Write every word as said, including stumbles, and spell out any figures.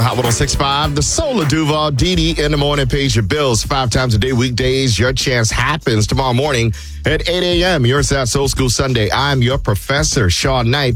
Hot one oh six point five, the Soul of Duval, Dee Dee in the morning pays your bills five times a day, weekdays. Your chance happens tomorrow morning at eight a.m. Your South Soul School Sunday. I'm your professor, Sean Knight.